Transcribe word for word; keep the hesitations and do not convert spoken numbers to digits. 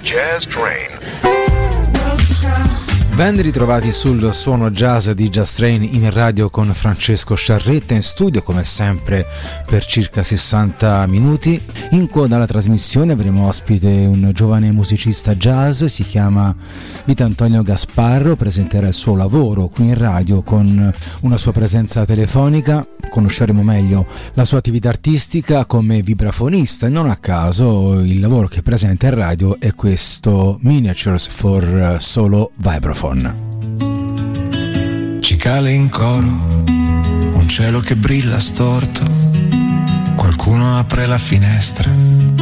Jazz Train. Ben ritrovati sul suono jazz di Jazz Train in radio con Francesco Sciarretta, in studio come sempre per circa sessanta minuti. In coda alla trasmissione avremo ospite un giovane musicista jazz, si chiama Vito Antonio Gasparro, presenterà il suo lavoro qui in radio con una sua presenza telefonica. Conosceremo meglio la sua attività artistica come vibrafonista e non a caso il lavoro che presenta in radio è questo Miniatures for Solo Vibraphone. Cicale in coro, un cielo che brilla storto, qualcuno apre la finestra